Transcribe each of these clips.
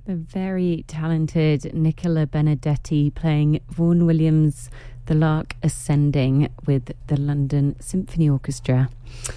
The very talented Nicola Benedetti playing Vaughan Williams' The Lark Ascending with the London Symphony Orchestra.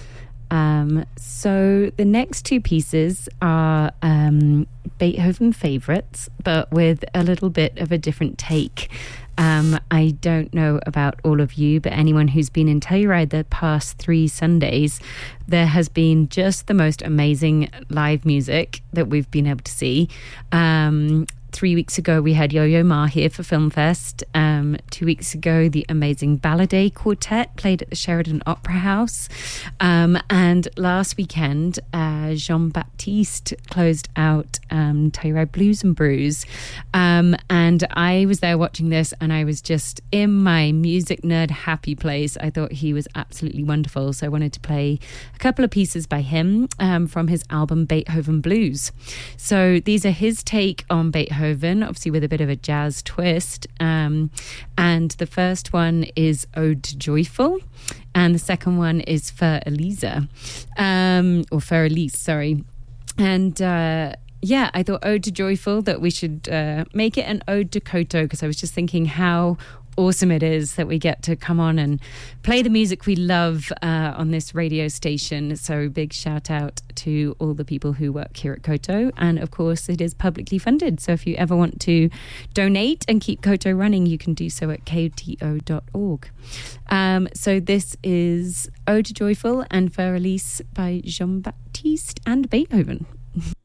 So the next two pieces are Beethoven favourites, but with a little bit of a different take. I don't know about all of you, but anyone who's been in Telluride the past 3 Sundays, there has been just the most amazing live music that we've been able to see. 3 weeks ago, we had Yo-Yo Ma here for Film Fest. 2 weeks ago, the amazing Balladay Quartet played at the Sheridan Opera House. And last weekend, Jean-Baptiste closed out Telluride Blues and Brews. And I was there watching this, and I was just in my music nerd happy place. I thought he was absolutely wonderful. So I wanted to play a couple of pieces by him from his album Beethoven Blues. So these are his take on Beethoven, obviously with a bit of a jazz twist. And the first one is Ode to Joyful, and the second one is Für Elisa, or Für Elise, sorry. And I thought Ode to Joyful, that we should make it an Ode to Koto, because I was just thinking how awesome it is that we get to come on and play the music we love on this radio station. So big shout out to all the people who work here at Koto, and of course it is publicly funded, so if you ever want to donate and keep Koto running, you can do so at koto.org. So this is Ode to Joyful and Für Elise by Jean-Baptiste and Beethoven.